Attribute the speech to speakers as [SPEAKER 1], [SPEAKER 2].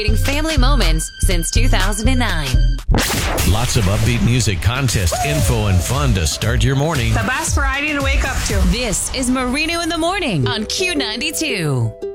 [SPEAKER 1] Family moments since 2009.
[SPEAKER 2] Lots of upbeat music, contest, info, and fun to start your morning.
[SPEAKER 3] The best variety to wake up to.
[SPEAKER 1] This is Marino in the Morning on Q92.